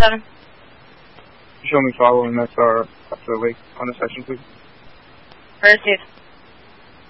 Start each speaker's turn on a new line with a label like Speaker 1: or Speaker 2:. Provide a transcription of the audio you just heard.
Speaker 1: 7.
Speaker 2: Show me following. That's our up to the lake on the section, please.
Speaker 1: Received.